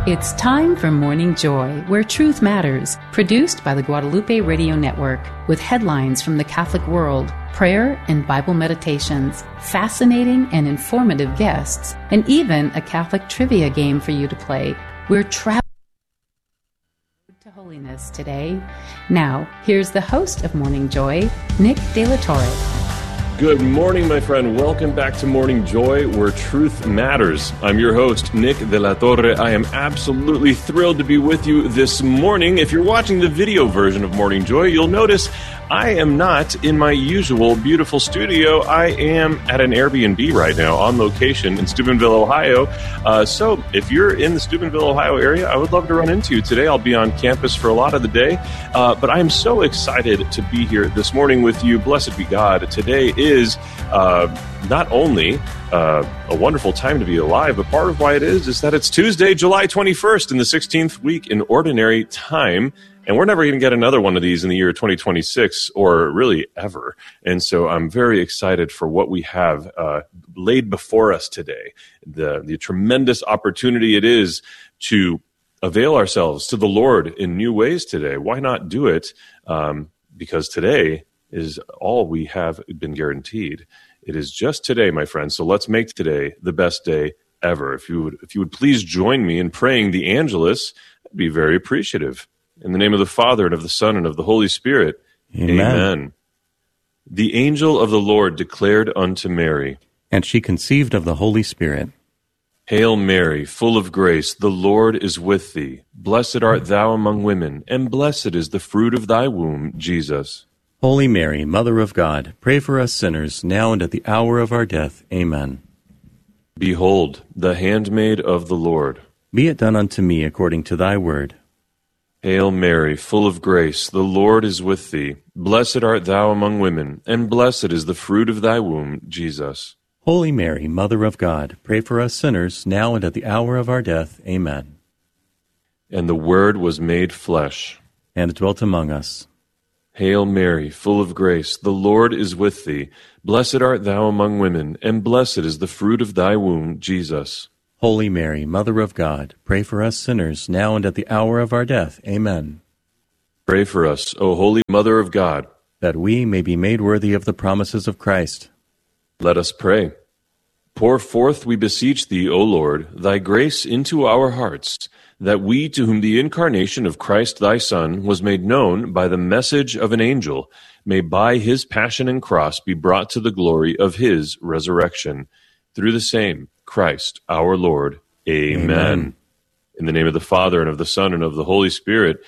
It's time for Morning Joy, where truth matters, produced by the Guadalupe Radio Network, with headlines from the Catholic world, prayer and Bible meditations, fascinating and informative guests, and even a Catholic trivia game for you to play. We're traveling to holiness today. Now, here's the host of Morning Joy, Nick De La Torre. Good morning, my friend. Welcome back to Morning Joy, where truth matters. I'm your host, Nick De La Torre. I am absolutely thrilled to be with you this morning. If you're watching the video version of Morning Joy, you'll notice I am not in my usual beautiful studio. I am at an Airbnb right now on location in Steubenville, Ohio. So if you're in the Steubenville, Ohio area, I would love to run into you today. I'll be on campus for a lot of the day. But I'm so excited to be here this morning with you. Blessed be God. Today is not only a wonderful time to be alive, but part of why it is that it's Tuesday, July 21st in the 16th week in Ordinary Time. And we're never going to get another one of these in the year 2026 or really ever. And so I'm very excited for what we have laid before us today. The tremendous opportunity it is to avail ourselves to the Lord in new ways today. Why not do it? Because today is all we have been guaranteed. It is just today, my friends. So let's make today the best day ever. If you would please join me in praying the Angelus, I'd be very appreciative. In the name of the Father, and of the Son, and of the Holy Spirit. Amen. Amen. The angel of the Lord declared unto Mary, and she conceived of the Holy Spirit. Hail Mary, full of grace, the Lord is with thee. Blessed art thou among women, and blessed is the fruit of thy womb, Jesus. Holy Mary, Mother of God, pray for us sinners, now and at the hour of our death. Amen. Behold, the handmaid of the Lord. Be it done unto me according to thy word. Hail Mary, full of grace, the Lord is with thee. Blessed art thou among women, and blessed is the fruit of thy womb, Jesus. Holy Mary, Mother of God, pray for us sinners, now and at the hour of our death. Amen. And the Word was made flesh, and dwelt among us. Hail Mary, full of grace, the Lord is with thee. Blessed art thou among women, and blessed is the fruit of thy womb, Jesus. Holy Mary, Mother of God, pray for us sinners, now and at the hour of our death. Amen. Pray for us, O Holy Mother of God, that we may be made worthy of the promises of Christ. Let us pray. Pour forth, we beseech thee, O Lord, thy grace into our hearts, that we, to whom the incarnation of Christ thy Son was made known by the message of an angel, may by his passion and cross be brought to the glory of his resurrection. Through the same Christ our Lord. Amen. In the name of the Father, and of the Son, and of the Holy Spirit.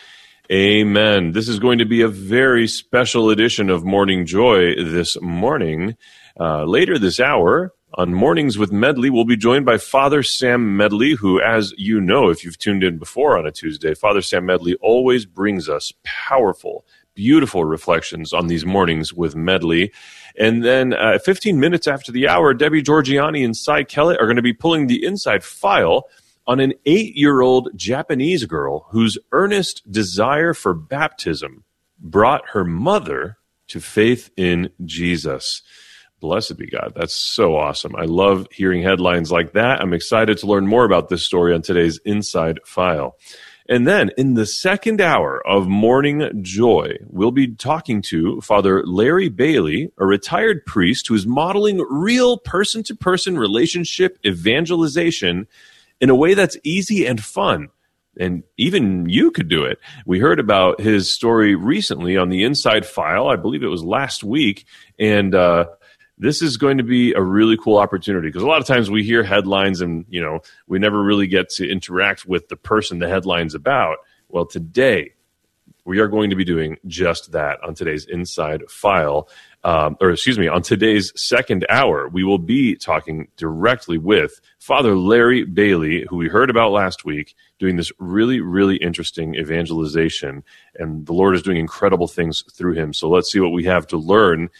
Amen. This is going to be a very special edition of Morning Joy this morning. Later this hour, on Mornings with Medley, we'll be joined by Father Sam Medley, who, as you know, if you've tuned in before on a Tuesday, Father Sam Medley always brings us powerful, beautiful reflections on these Mornings with Medley. And then 15 minutes after the hour, Debbie Georgiani and Cy Kellett are going to be pulling the inside file on an 8-year-old Japanese girl whose earnest desire for baptism brought her mother to faith in Jesus. Blessed be God. That's so awesome. I love hearing headlines like that. I'm excited to learn more about this story on today's Inside File. And then in the second hour of Morning Joy, we'll be talking to Father Larry Bailey, a retired priest who is modeling real person-to-person relationship evangelization in a way that's easy and fun. And even you could do it. We heard about his story recently on the Inside File. I believe it was last week. And this is going to be a really cool opportunity because a lot of times we hear headlines and, we never really get to interact with the person the headline's about. Well, today we are going to be doing just that on today's Inside File, on today's second hour. We will be talking directly with Father Larry Bailey, who we heard about last week, doing this really, really interesting evangelization. And the Lord is doing incredible things through him. So let's see what we have to learn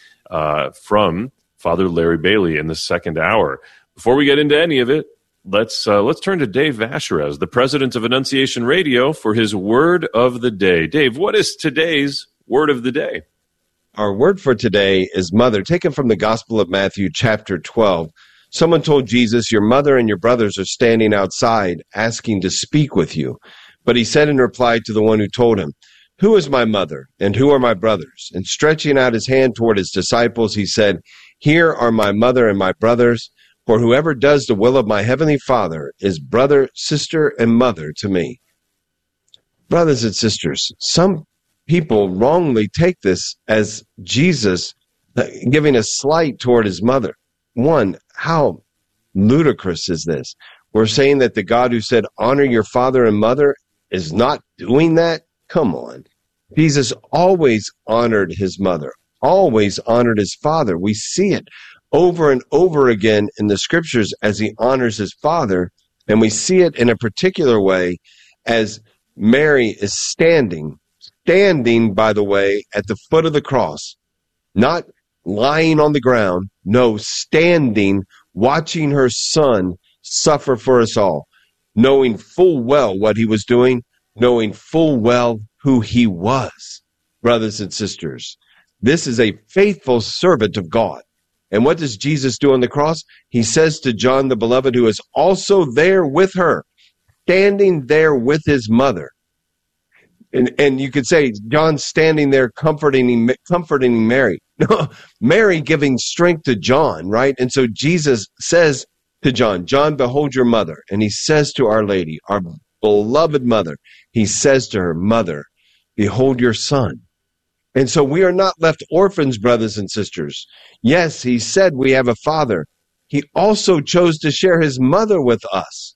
from Father Larry Bailey in the second hour. Before we get into any of it, let's turn to Dave Vacherez, the president of Annunciation Radio, for his word of the day. Dave, what is today's word of the day? Our word for today is mother, taken from the Gospel of Matthew, chapter 12, Someone told Jesus, "Your mother and your brothers are standing outside asking to speak with you." But he said in reply to the one who told him, "Who is my mother and who are my brothers?" And stretching out his hand toward his disciples, he said, "Here are my mother and my brothers, for whoever does the will of my heavenly Father is brother, sister, and mother to me." Brothers and sisters, some people wrongly take this as Jesus giving a slight toward his mother. One, how ludicrous is this? We're saying that the God who said, "Honor your father and mother," is not doing that? Come on. Jesus always honored his mother, always honored his father. We see it over and over again in the scriptures as he honors his father, and we see it in a particular way as Mary is standing, by the way, at the foot of the cross, not lying on the ground, no, standing, watching her son suffer for us all, knowing full well what he was doing, knowing full well who he was. Brothers and sisters, this is a faithful servant of God. And what does Jesus do on the cross? He says to John the Beloved, who is also there with her, standing there with his mother. And you could say, John standing there comforting Mary. No, Mary giving strength to John, right? And so Jesus says to John, "John, behold your mother." And he says to Our Lady, our beloved mother, he says to her, "Mother, behold your son." And so we are not left orphans, brothers and sisters. Yes, he said we have a father. He also chose to share his mother with us.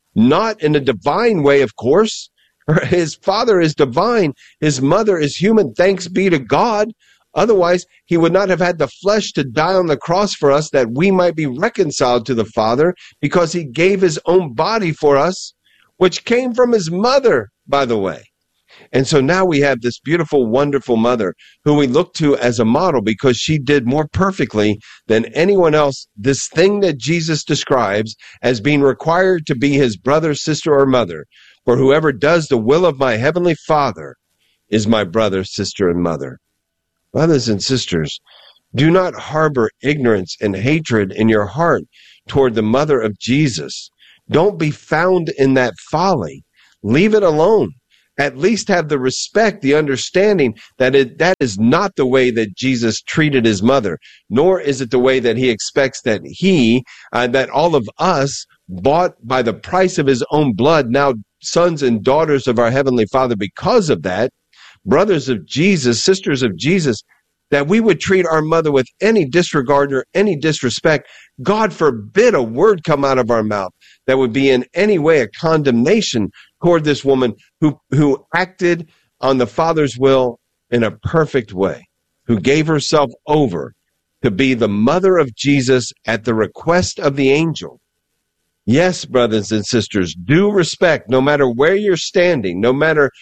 Not in a divine way, of course. His father is divine. His mother is human. Thanks be to God. Otherwise, he would not have had the flesh to die on the cross for us that we might be reconciled to the Father, because he gave his own body for us, which came from his mother, by the way. And so now we have this beautiful, wonderful mother who we look to as a model because she did more perfectly than anyone else this thing that Jesus describes as being required to be his brother, sister, or mother. For whoever does the will of my heavenly Father is my brother, sister, and mother. Brothers and sisters, do not harbor ignorance and hatred in your heart toward the mother of Jesus. Don't be found in that folly. Leave it alone. At least have the respect, the understanding that that is not the way that Jesus treated his mother, nor is it the way that he expects that that all of us, bought by the price of his own blood, now sons and daughters of our Heavenly Father because of that, brothers of Jesus, sisters of Jesus, that we would treat our mother with any disregard or any disrespect. God forbid a word come out of our mouth that would be in any way a condemnation toward this woman who acted on the Father's will in a perfect way, who gave herself over to be the mother of Jesus at the request of the angel. Yes, brothers and sisters, due respect, no matter where you're standing, no matter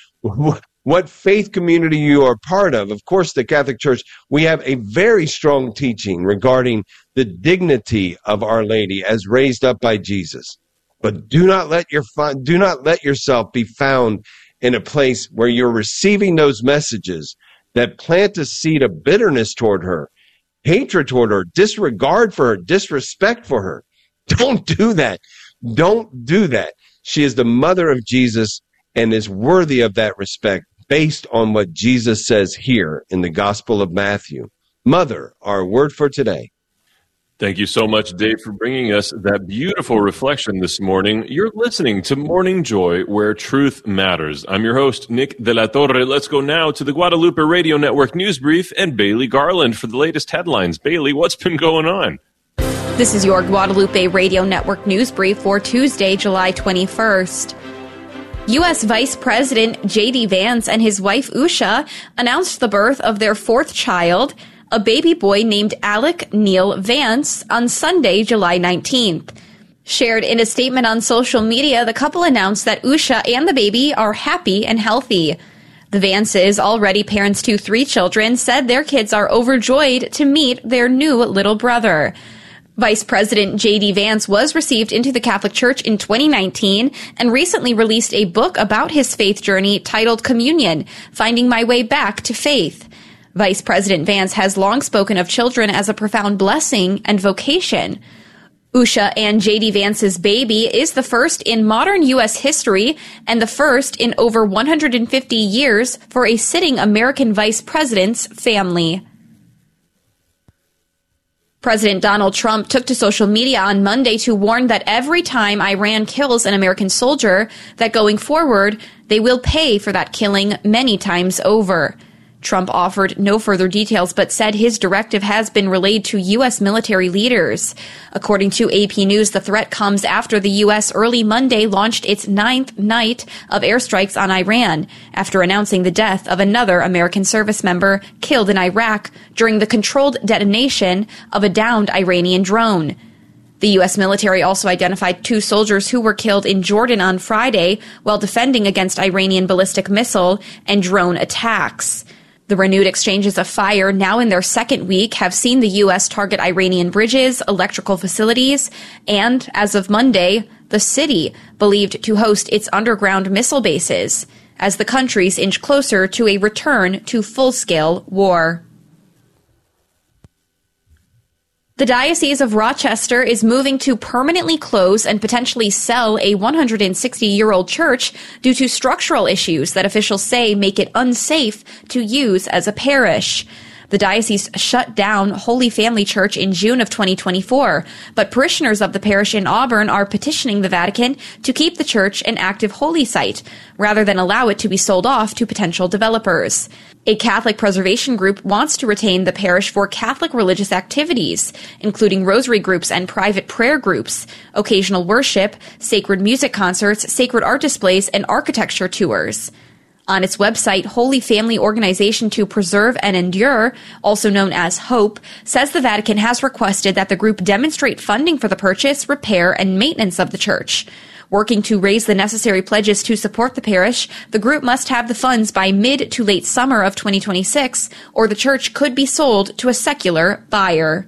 what faith community you are part of. Of course, the Catholic Church, we have a very strong teaching regarding the dignity of Our Lady as raised up by Jesus. But do not let yourself be found in a place where you're receiving those messages that plant a seed of bitterness toward her, hatred toward her, disregard for her, disrespect for her. Don't do that. Don't do that. She is the mother of Jesus and is worthy of that respect based on what Jesus says here in the Gospel of Matthew. Mother, our word for today. Thank you so much, Dave, for bringing us that beautiful reflection this morning. You're listening to Morning Joy, where truth matters. I'm your host, Nick De La Torre. Let's go now to the Guadalupe Radio Network News Brief and Bailey Garland for the latest headlines. Bailey, what's been going on? This is your Guadalupe Radio Network News Brief for Tuesday, July 21st. U.S. Vice President J.D. Vance and his wife Usha announced the birth of their fourth child, a baby boy named Alec Neil Vance, on Sunday, July 19th. Shared in a statement on social media, the couple announced that Usha and the baby are happy and healthy. The Vances, already parents to 3 children, said their kids are overjoyed to meet their new little brother. Vice President J.D. Vance was received into the Catholic Church in 2019 and recently released a book about his faith journey titled Communion, Finding My Way Back to Faith. Vice President Vance has long spoken of children as a profound blessing and vocation. Usha and J.D. Vance's baby is the first in modern U.S. history and the first in over 150 years for a sitting American vice president's family. President Donald Trump took to social media on Monday to warn that every time Iran kills an American soldier, that going forward, they will pay for that killing many times over. Trump offered no further details but said his directive has been relayed to U.S. military leaders. According to AP News, the threat comes after the U.S. early Monday launched its 9th night of airstrikes on Iran after announcing the death of another American service member killed in Iraq during the controlled detonation of a downed Iranian drone. The U.S. military also identified 2 soldiers who were killed in Jordan on Friday while defending against Iranian ballistic missile and drone attacks. The renewed exchanges of fire, now in their second week, have seen the U.S. target Iranian bridges, electrical facilities, and, as of Monday, the city believed to host its underground missile bases, as the countries inch closer to a return to full-scale war. The Diocese of Rochester is moving to permanently close and potentially sell a 160-year-old church due to structural issues that officials say make it unsafe to use as a parish. The diocese shut down Holy Family Church in June of 2024, but parishioners of the parish in Auburn are petitioning the Vatican to keep the church an active holy site, rather than allow it to be sold off to potential developers. A Catholic preservation group wants to retain the parish for Catholic religious activities, including rosary groups and private prayer groups, occasional worship, sacred music concerts, sacred art displays, and architecture tours. On its website, Holy Family Organization to Preserve and Endure, also known as HOPE, says the Vatican has requested that the group demonstrate funding for the purchase, repair, and maintenance of the church. Working to raise the necessary pledges to support the parish, the group must have the funds by mid to late summer of 2026, or the church could be sold to a secular buyer.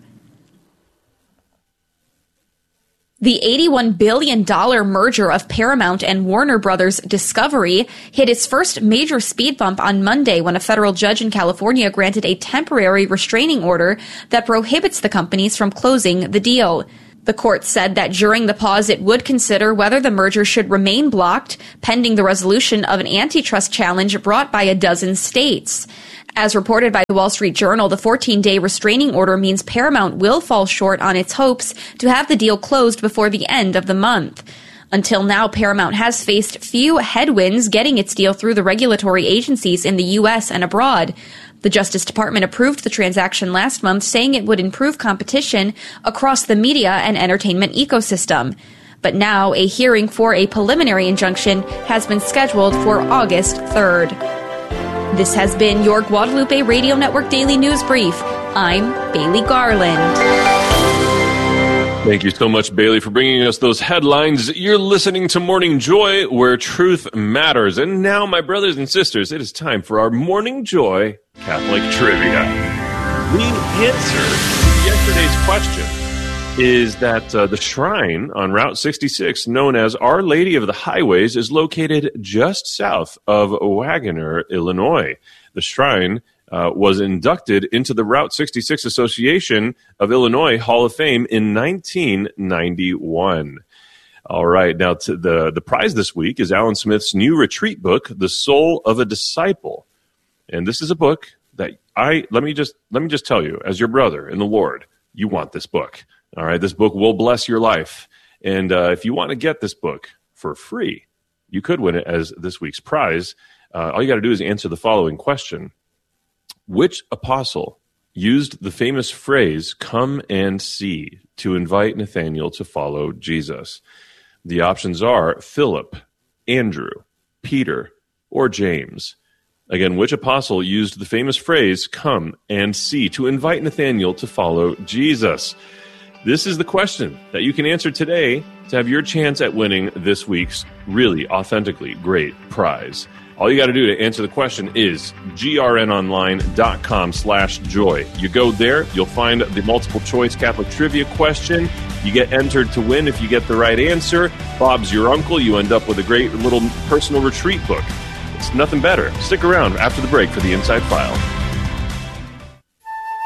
The $81 billion merger of Paramount and Warner Brothers Discovery hit its first major speed bump on Monday when a federal judge in California granted a temporary restraining order that prohibits the companies from closing the deal. The court said that during the pause it would consider whether the merger should remain blocked pending the resolution of an antitrust challenge brought by a dozen states. As reported by the Wall Street Journal, the 14-day restraining order means Paramount will fall short on its hopes to have the deal closed before the end of the month. Until now, Paramount has faced few headwinds getting its deal through the regulatory agencies in the U.S. and abroad. The Justice Department approved the transaction last month, saying it would improve competition across the media and entertainment ecosystem. But now, a hearing for a preliminary injunction has been scheduled for August 3rd. This has been your Guadalupe Radio Network Daily News Brief. I'm Bailey Garland. Thank you so much, Bailey, for bringing us those headlines. You're listening to Morning Joy, where truth matters. And now, my brothers and sisters, it is time for our Morning Joy Catholic Trivia. The answer to yesterday's question is that the shrine on Route 66, known as Our Lady of the Highways, is located just south of Wagoner, Illinois. The shrine was inducted into the Route 66 Association of Illinois Hall of Fame in 1991. All right, now the prize this week is Alan Smith's new retreat book, The Soul of a Disciple. And this is a book that let me just tell you, as your brother in the Lord, you want this book. All right, this book will bless your life. And if you want to get this book for free, you could win it as this week's prize. All you got to do is answer the following question. Which apostle used the famous phrase, "Come and see," to invite Nathanael to follow Jesus? The options are Philip, Andrew, Peter, or James. Again, which apostle used the famous phrase, "Come and see," to invite Nathanael to follow Jesus? This is the question that you can answer today to have your chance at winning this week's really authentically great prize. All you got to do to answer the question is grnonline.com/joy. You go there, you'll find the multiple choice Catholic trivia question. You get entered to win if you get the right answer. Bob's your uncle. You end up with a great little personal retreat book. It's nothing better. Stick around after the break for the Inside File.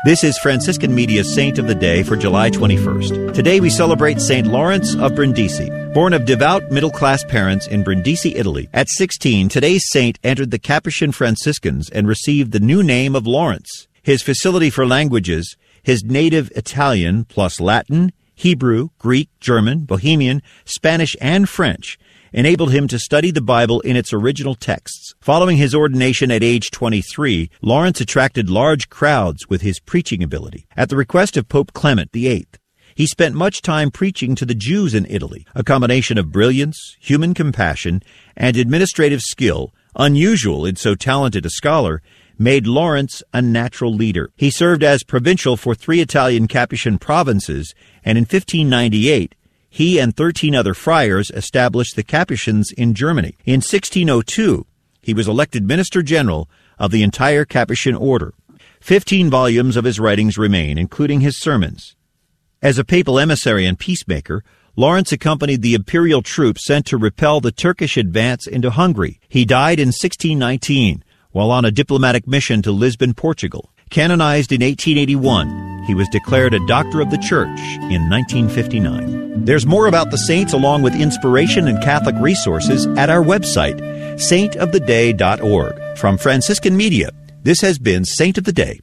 This is Franciscan Media's Saint of the Day for July 21st. Today we celebrate St. Lawrence of Brindisi. Born of devout middle-class parents in Brindisi, Italy, at 16, today's saint entered the Capuchin Franciscans and received the new name of Lawrence. His facility for languages, his native Italian plus Latin, Hebrew, Greek, German, Bohemian, Spanish, and French, enabled him to study the Bible in its original texts. Following his ordination at age 23, Lawrence attracted large crowds with his preaching ability. At the request of Pope Clement VIII, he spent much time preaching to the Jews in Italy. A combination of brilliance, human compassion, and administrative skill, unusual in so talented a scholar, made Lawrence a natural leader. He served as provincial for 3 Italian Capuchin provinces, and in 1598, he and 13 other friars established the Capuchins in Germany. In 1602, he was elected Minister General of the entire Capuchin order. 15 volumes of his writings remain, including his sermons. As a papal emissary and peacemaker, Lawrence accompanied the imperial troops sent to repel the Turkish advance into Hungary. He died in 1619 while on a diplomatic mission to Lisbon, Portugal. Canonized in 1881, he was declared a Doctor of the Church in 1959. There's more about the saints along with inspiration and Catholic resources at our website, saintoftheday.org. From Franciscan Media, this has been Saint of the Day.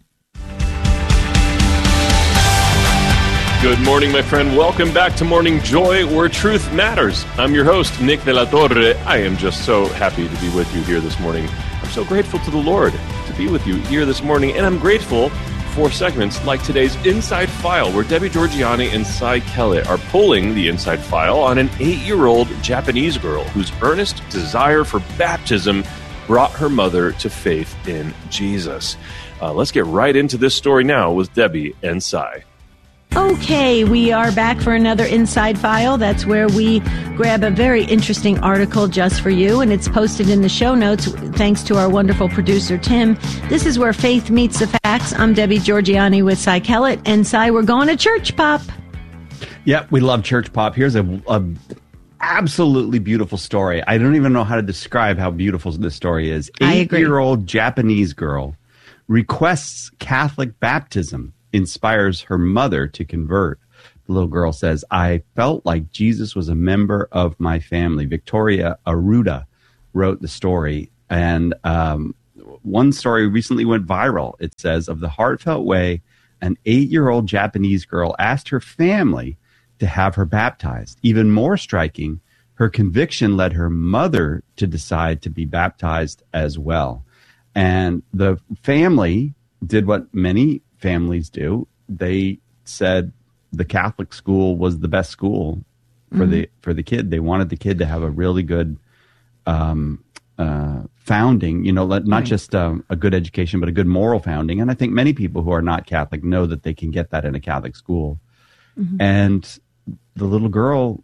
Good morning, my friend. Welcome back to Morning Joy, where truth matters. I'm your host, Nick de la Torre. I am just so happy to be with you here this morning. I'm so grateful to the Lord to be with you here this morning, and I'm grateful for segments like today's Inside File, where Debbie Georgianni and Cy Kellett are pulling the inside file on an 8-year-old Japanese girl whose earnest desire for baptism brought her mother to faith in Jesus. Let's get right into this story now with Debbie and Cy. Okay, we are back for another Inside File. That's where we grab a very interesting article just for you, and it's posted in the show notes thanks to our wonderful producer, Tim. This is where faith meets the facts. I'm Debbie Georgianni with Cy Kellett, and Cy, we're going to Church Pop. Yep, we love Church Pop. Here's a absolutely beautiful story. I don't even know how to describe how beautiful this story is. I agree. 8-year-old Japanese girl requests Catholic baptism, inspires her mother to convert. The little girl says, I felt like Jesus was a member of my family. Victoria Aruda wrote the story. And one story recently went viral. It says, of the heartfelt way, an 8-year-old Japanese girl asked her family to have her baptized. Even more striking, her conviction led her mother to decide to be baptized as well. And the family did what many families do. They said the Catholic school was the best school for the kid. They wanted the kid to have a really good founding, not just a good education, but a good moral founding. And I think many people who are not Catholic know that they can get that in a Catholic school. Mm-hmm. And the little girl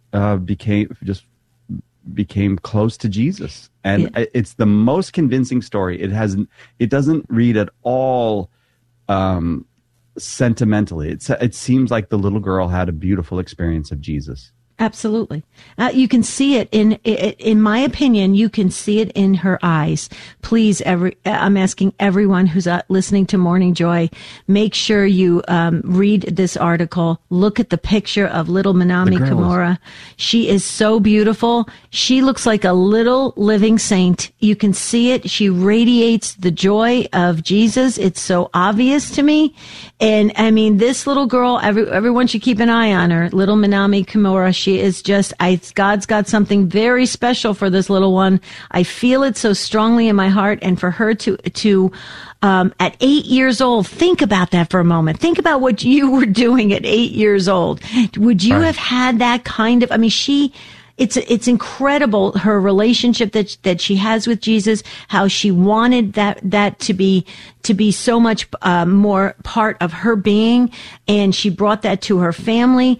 became close to Jesus. And it's the most convincing story. It doesn't read at all sentimentally. It seems like the little girl had a beautiful experience of Jesus. Absolutely. You can see it in my opinion, you can see it in her eyes. Please, I'm asking everyone who's listening to Morning Joy, make sure you read this article. Look at the picture of little Minami Kimura. She is so beautiful. She looks like a little living saint. You can see it. She radiates the joy of Jesus. It's so obvious to me. And I mean, this little girl, everyone should keep an eye on her. Little Minami Kimura. She is just, God's got something very special for this little one. I feel it so strongly in my heart. And for her to at 8 years old, think about that for a moment. Think about what you were doing at 8 years old. Would you have had that kind of, it's incredible, her relationship that she has with Jesus, how she wanted that to be so much more part of her being, and she brought that to her family.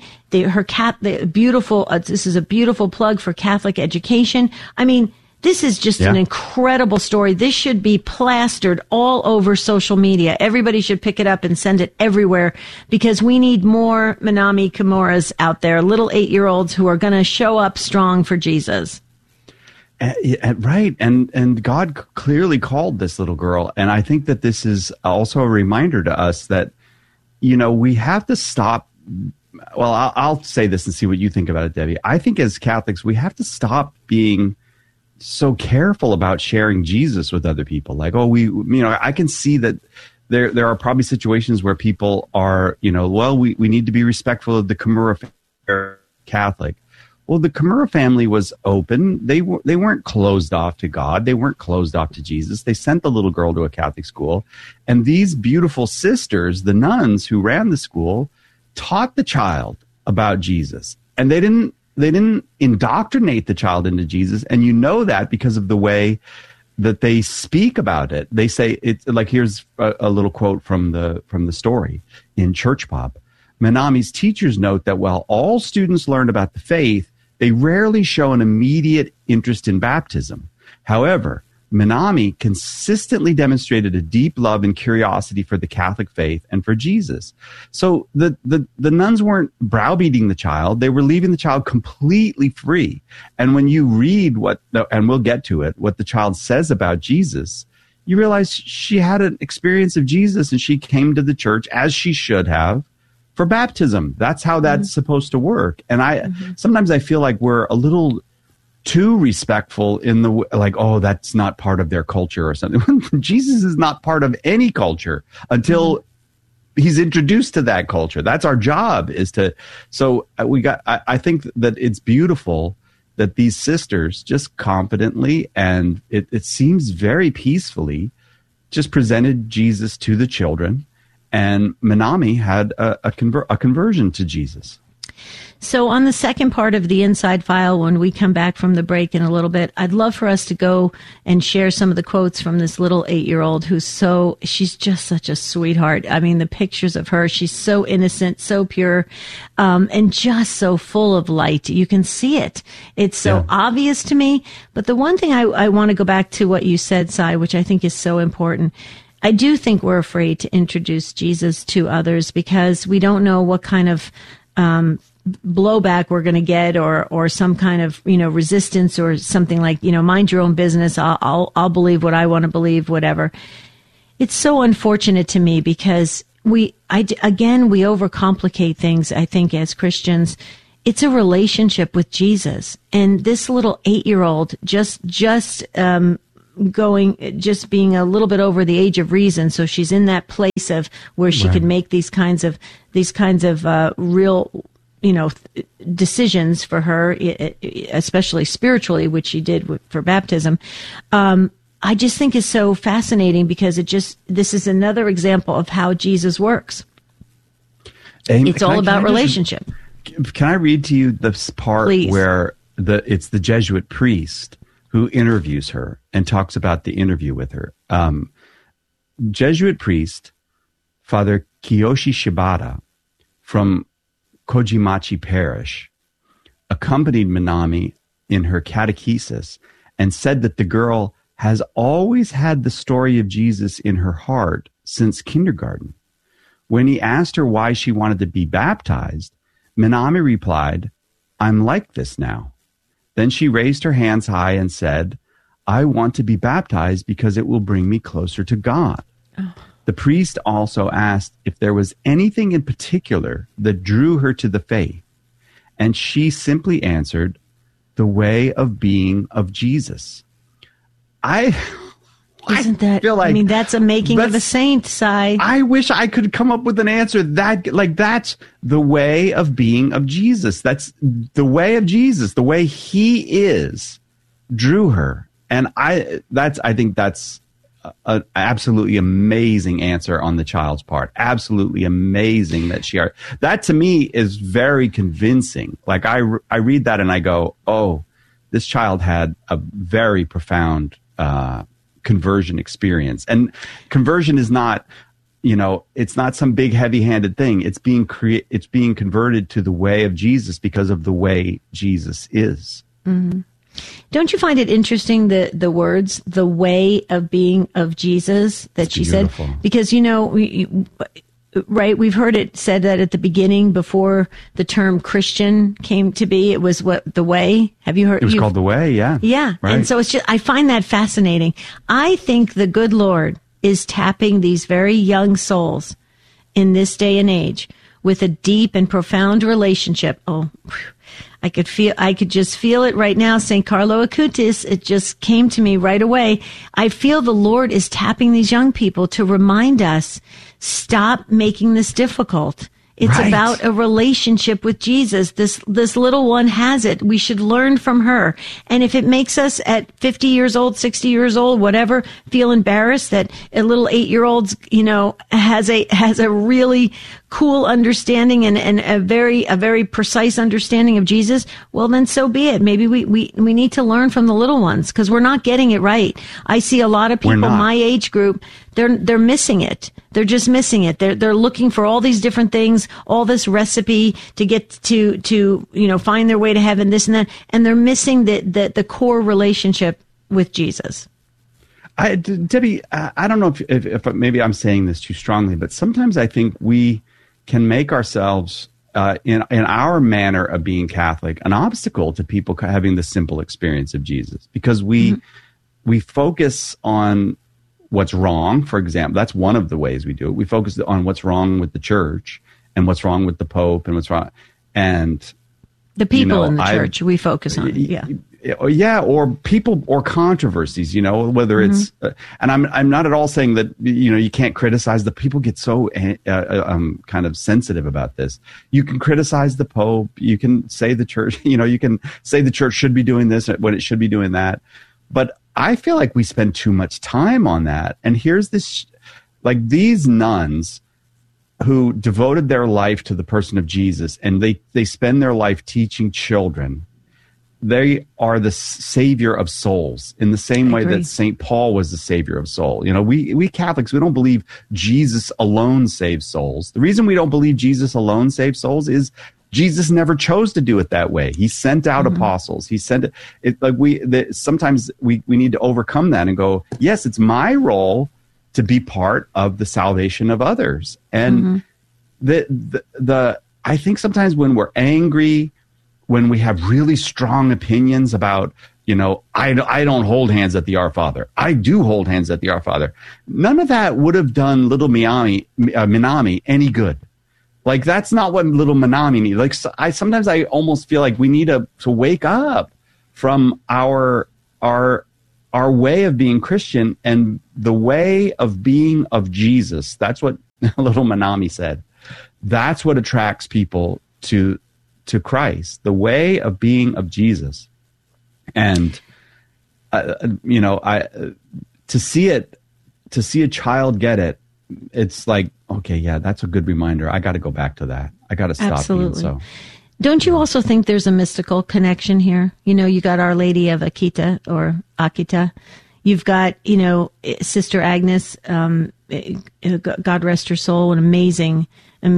This is a beautiful plug for Catholic education. I mean, this is just an incredible story. This should be plastered all over social media. Everybody should pick it up and send it everywhere, because we need more Minami Kimuras out there, little 8-year-olds who are going to show up strong for Jesus. Right. And God clearly called this little girl. And I think that this is also a reminder to us that we have to stop. Well, I'll say this and see what you think about it, Debbie. I think as Catholics, we have to stop being so careful about sharing Jesus with other people. Like, I can see that there are probably situations where people are, we need to be respectful of the Kimura Catholic. Well, the Kimura family was open. They weren't closed off to God. They weren't closed off to Jesus. They sent the little girl to a Catholic school. And these beautiful sisters, the nuns who ran the school, taught the child about Jesus. And they didn't indoctrinate the child into Jesus. And that because of the way that they speak about it. They say, it's like, here's a little quote from the story in Church Pop. Minami's teachers note that while all students learn about the faith, they rarely show an immediate interest in baptism. However, Minami consistently demonstrated a deep love and curiosity for the Catholic faith and for Jesus. So the nuns weren't browbeating the child. They were leaving the child completely free. And when you read and we'll get to it, what the child says about Jesus, you realize she had an experience of Jesus and she came to the church, as she should have, for baptism. That's how that's supposed to work. And sometimes I feel like we're a little too respectful in that's not part of their culture or something. Jesus is not part of any culture until he's introduced to that culture. That's our job, I think that it's beautiful that these sisters just confidently, and it seems very peacefully, just presented Jesus to the children. And Minami had a conversion to Jesus. So on the second part of the Inside File, when we come back from the break in a little bit, I'd love for us to go and share some of the quotes from this little 8-year-old she's just such a sweetheart. I mean, the pictures of her, she's so innocent, so pure, and just so full of light. You can see it. It's so obvious to me. But the one thing I want to go back to what you said, Cy, which I think is so important. I do think we're afraid to introduce Jesus to others because we don't know what kind of blowback we're going to get or some kind of, resistance or something like, mind your own business. I'll believe what I want to believe, whatever. It's so unfortunate to me because we overcomplicate things, I think, as Christians. It's a relationship with Jesus. And this little 8-year-old just being a little bit over the age of reason. So she's in that place of where she could make these kinds of real, decisions for her, especially spiritually, which she did for baptism. I just think is so fascinating because this is another example of how Jesus works. It's all about relationship. Can I read to you this part Please. Where it's the Jesuit priest who interviews her and talks about the interview with her. Jesuit priest, Father Kiyoshi Shibata from Kojimachi Parish, accompanied Minami in her catechesis and said that the girl has always had the story of Jesus in her heart since kindergarten. When he asked her why she wanted to be baptized, Minami replied, "I'm like this now." Then she raised her hands high and said, "I want to be baptized because it will bring me closer to God." Oh. The priest also asked if there was anything in particular that drew her to the faith. And she simply answered, "The way of being of Jesus." That's a making of a saint, Cy. I wish I could come up with an answer that's the way of being of Jesus. That's the way of Jesus. The way he is drew her. And I think that's an absolutely amazing answer on the child's part. Absolutely amazing that to me is very convincing. Like I read that and I go, oh, this child had a very profound conversion experience. And conversion is not, it's not some big heavy-handed thing. It's being converted to the way of Jesus because of the way Jesus is. Mm-hmm. Don't you find it interesting the words, the way of being of Jesus, that she said? Because, right, we've heard it said that at the beginning, before the term Christian came to be, it was the way. Have you heard? It was called the way, yeah. Yeah, right. And so I find that fascinating. I think the good Lord is tapping these very young souls in this day and age with a deep and profound relationship. Oh, I could just feel it right now. St. Carlo Acutis, it just came to me right away. I feel the Lord is tapping these young people to remind us, stop making this difficult. It's right. about a relationship with Jesus. This little one has it. We should learn from her. And if it makes us at 50 years old, 60 years old, whatever, feel embarrassed that a little 8-year-old, has a really cool understanding and a very precise understanding of Jesus, well, then so be it. Maybe we need to learn from the little ones because we're not getting it right. I see a lot of people my age group, they're missing it. They're just missing it. They're looking for all these different things, all this recipe to get to find their way to heaven, this and that, and they're missing the core relationship with Jesus. Debbie, I don't know if maybe I'm saying this too strongly, but sometimes I think we can make ourselves, in our manner of being Catholic, an obstacle to people having the simple experience of Jesus, because we focus on what's wrong. For example, that's one of the ways we do it. We focus on what's wrong with the church and what's wrong with the Pope and what's wrong, and the people in the church we focus on. Yeah, or people or controversies, whether it's, and I'm not at all saying that, you can't criticize the people get so kind of sensitive about this. You can criticize the Pope. You can say the church, you can say the church should be doing this when it should be doing that. But I feel like we spend too much time on that. And here's this, like these nuns who devoted their life to the person of Jesus, and they spend their life teaching children. They are the savior of souls in the same way that St. Paul was the savior of souls. We Catholics, we don't believe Jesus alone saves souls. The reason we don't believe Jesus alone saves souls is Jesus never chose to do it that way. He sent out apostles. He sent it like sometimes we need to overcome that and go, yes, it's my role to be part of the salvation of others. And I think sometimes when we're angry, when we have really strong opinions about, I don't hold hands at the Our Father. I do hold hands at the Our Father. None of that would have done little Minami any good. Like, that's not what little Minami needs. Like, sometimes I almost feel like we need to wake up from our way of being Christian and the way of being of Jesus. That's what little Minami said. That's what attracts people to Christ, the way of being of Jesus. And, to see a child get it, it's like, okay, yeah, that's a good reminder. I got to go back to that. I got to stop being so. Don't you also think there's a mystical connection here? You got Our Lady of Akita or Akita. You've got, Sister Agnes, God rest her soul, an amazing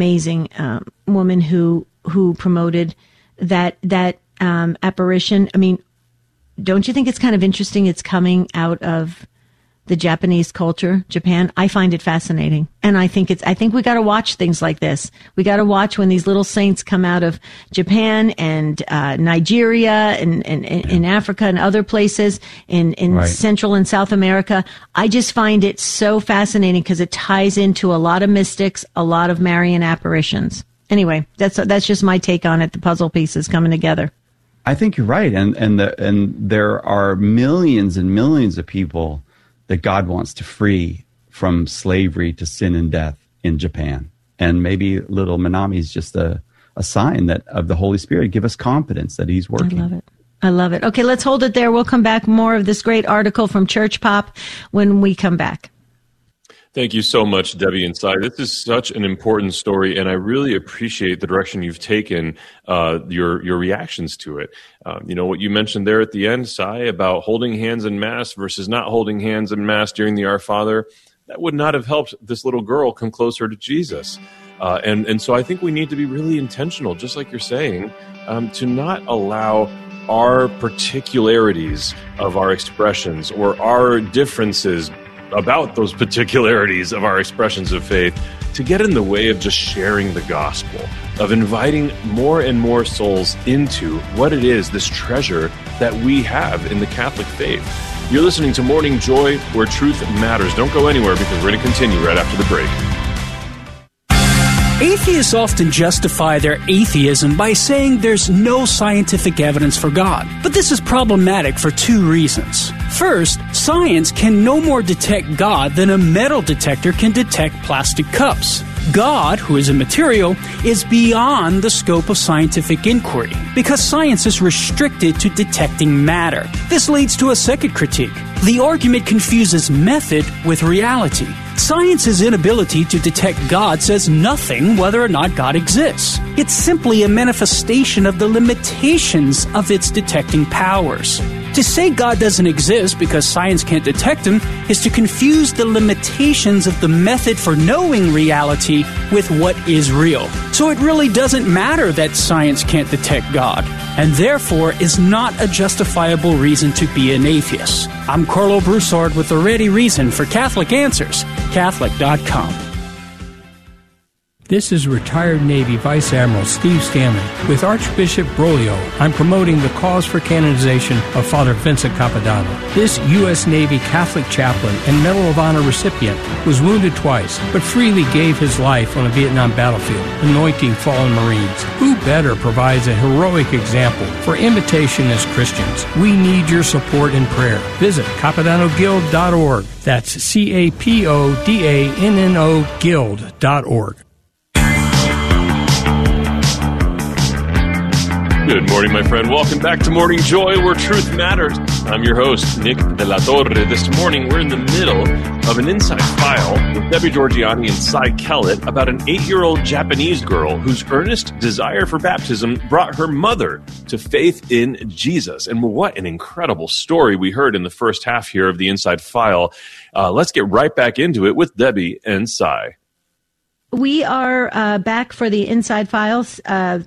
woman who promoted that apparition. I mean, don't you think it's kind of interesting? It's coming out of the Japanese culture, Japan. I find it fascinating. And I think we got to watch things like this. We got to watch when these little saints come out of Japan and Nigeria and in Africa and other places in Central and South America. I just find it so fascinating because it ties into a lot of mystics, a lot of Marian apparitions. Anyway, that's just my take on it. The puzzle pieces coming together. I think you're right. And there are millions and millions of people that God wants to free from slavery to sin and death in Japan. And maybe little Minami is just a sign of the Holy Spirit. Give us confidence that he's working. I love it. Okay, let's hold it there. We'll come back. More of this great article from Church Pop when we come back. Thank you so much, Debbie and Cy. This is such an important story, and I really appreciate the direction you've taken, your reactions to it. What you mentioned there at the end, Cy, about holding hands in Mass versus not holding hands in Mass during the Our Father, that would not have helped this little girl come closer to Jesus. And so I think we need to be really intentional, just like you're saying, to not allow our particularities of our expressions or our differences about those particularities of our expressions of faith to get in the way of just sharing the gospel, of inviting more and more souls into what it is, this treasure that we have in the Catholic faith. You're listening to Morning Joy, where truth matters. Don't go anywhere because we're going to continue right after the break. Atheists often justify their atheism by saying there's no scientific evidence for God. But this is problematic for two reasons. First, science can no more detect God than a metal detector can detect plastic cups. God, who is a material, is beyond the scope of scientific inquiry because science is restricted to detecting matter. This leads to a second critique. The argument confuses method with reality. Science's inability to detect God says nothing whether or not God exists. It's simply a manifestation of the limitations of its detecting powers. To say God doesn't exist because science can't detect him is to confuse the limitations of the method for knowing reality with what is real. So it really doesn't matter that science can't detect God, and therefore is not a justifiable reason to be an atheist. I'm Carlo Broussard with the ready reason for Catholic Answers, Catholic.com. This is retired Navy Vice Admiral Steve Stanley. With Archbishop Broglio, I'm promoting the cause for canonization of Father Vincent Capodanno. This U.S. Navy Catholic chaplain and Medal of Honor recipient was wounded twice, but freely gave his life on a Vietnam battlefield, anointing fallen Marines. Who better provides a heroic example for imitation as Christians? We need your support and prayer. Visit CapodannoGuild.org. That's CAPODANNO Guild.org. Good morning, my friend. Welcome back to Morning Joy, where truth matters. I'm your host, Nick De La Torre. This morning, we're in the middle of an inside file with Debbie Georgiani and Cy Kellett about an 8-year-old Japanese girl whose earnest desire for baptism brought her mother to faith in Jesus. And what an incredible story we heard in the first half here of the inside file. Let's get right back into it with Debbie and Cy. We are back for the Inside Files,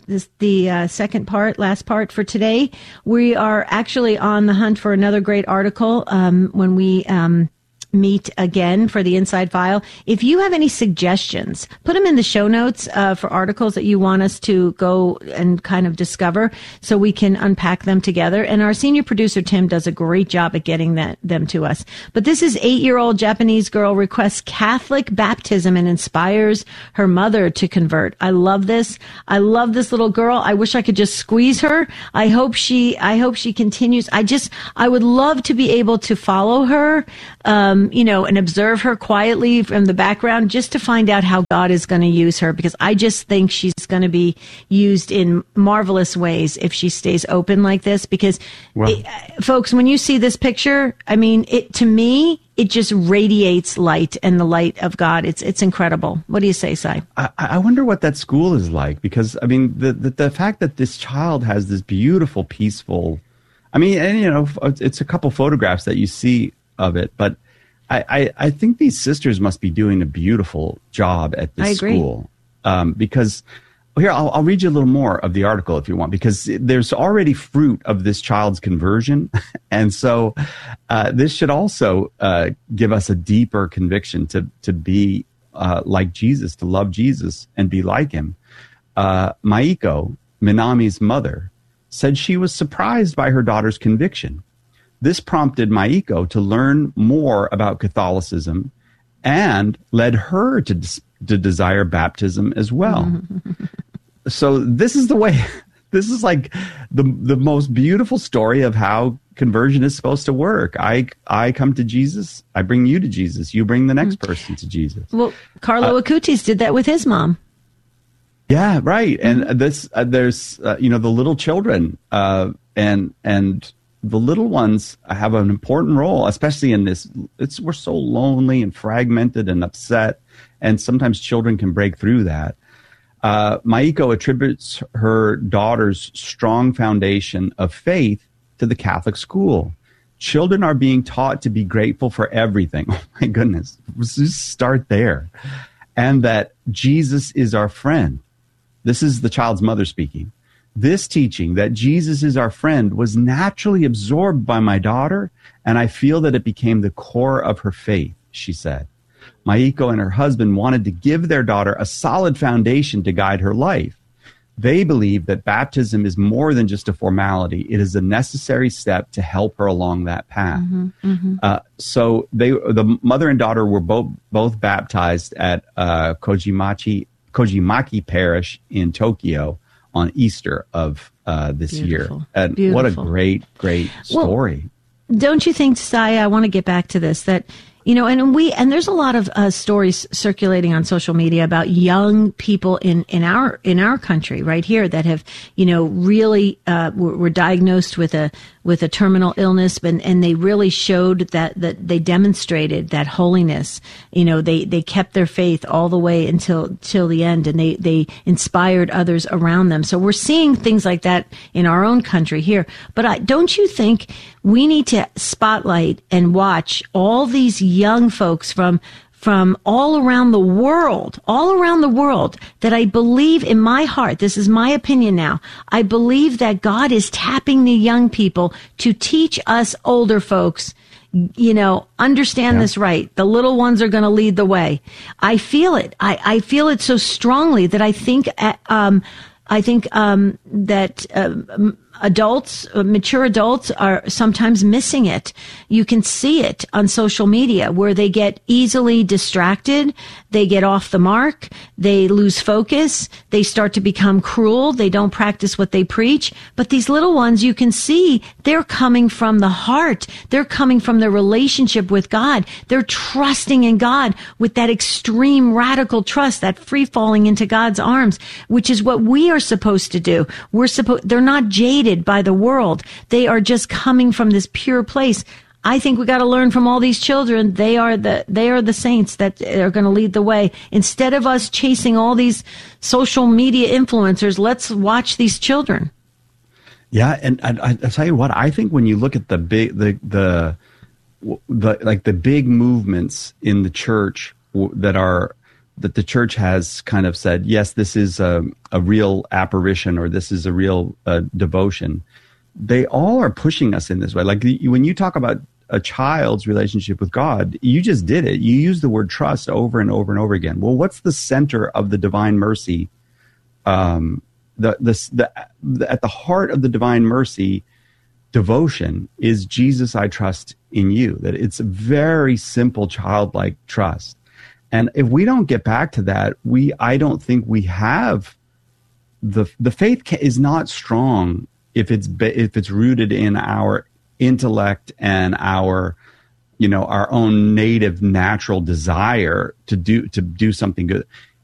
the second part, last part for today. We are actually on the hunt for another great article when we meet again for the Inside File. If you have any suggestions, put them in the show notes for articles that you want us to go and kind of discover so we can unpack them together. And our senior producer, Tim, does a great job at getting them to us. But this is 8-year-old Japanese girl requests Catholic baptism and inspires her mother to convert. I love this. I love this little girl. I wish I could just squeeze her. I hope she continues. I would love to be able to follow her, and observe her quietly from the background just to find out how God is going to use her, because I just think she's going to be used in marvelous ways if she stays open like this. Because, folks, when you see this picture, I mean, to me, it just radiates light and the light of God. It's incredible. What do you say, Cy? I wonder what that school is like, because, I mean, the fact that this child has this beautiful, peaceful, I mean, and, it's a couple photographs that you see of it, but I think these sisters must be doing a beautiful job at this school. Because here, I'll read you a little more of the article if you want, because there's already fruit of this child's conversion. And so this should also give us a deeper conviction to be like Jesus, to love Jesus and be like him. Maiko, Minami's mother, said she was surprised by her daughter's conviction. This prompted Maiko to learn more about Catholicism and led her to desire baptism as well. So this is the way, this is like the most beautiful story of how conversion is supposed to work. I come to Jesus, I bring you to Jesus, you bring the next person to Jesus. Well, Carlo Acutis did that with his mom. Yeah, right. And there's the little children and the little ones have an important role, especially in this. We're so lonely and fragmented and upset, and sometimes children can break through that. Maiko attributes her daughter's strong foundation of faith to the Catholic school. Children are being taught to be grateful for everything. Oh my goodness, let's just start there. And that Jesus is our friend. This is the child's mother speaking. This teaching that Jesus is our friend was naturally absorbed by my daughter, and I feel that it became the core of her faith, she said. Maiko and her husband wanted to give their daughter a solid foundation to guide her life. They believe that baptism is more than just a formality. It is a necessary step to help her along that path. So the mother and daughter were both baptized at Kojimachi Kojimaki Parish in Tokyo on Easter of this year. And what a great story. Well, don't you think, Saya, I want to get back to this, that, and there's a lot of stories circulating on social media about young people in our country right here that have, really were diagnosed with a terminal illness, and they really showed that they demonstrated that holiness. They kept their faith all the way until the end, and they inspired others around them. So we're seeing things like that in our own country here. But don't you think we need to spotlight and watch all these young folks from all around the world, that I believe in my heart, this is my opinion now, I believe that God is tapping the young people to teach us older folks, understand this right. The little ones are going to lead the way. I feel it. I feel it so strongly that I think that adults, mature adults, are sometimes missing it. You can see it on social media where they get easily distracted, they get off the mark, they lose focus, they start to become cruel, they don't practice what they preach. But these little ones, you can see they're coming from the heart. They're coming from their relationship with God. They're trusting in God with that extreme radical trust, that free falling into God's arms, which is what we are supposed to do. They're not jaded by the world. They are just coming from this pure place. I think we got to learn from all these children. They are the saints that are going to lead the way. Instead of us chasing all these social media influencers, let's watch these children. Yeah, and I tell you what, I think when you look at the big movements in the church that the church has kind of said, yes, this is a real apparition, or this is a real devotion. They all are pushing us in this way. Like when you talk about a child's relationship with God, you just did it. You use the word trust over and over and over again. Well, what's the center of the divine mercy? At the heart of the divine mercy devotion is Jesus, I trust in you. That it's a very simple childlike trust. And if we don't get back to that, I don't think we have the faith is not strong if it's rooted in our intellect and our own native natural desire to do something good.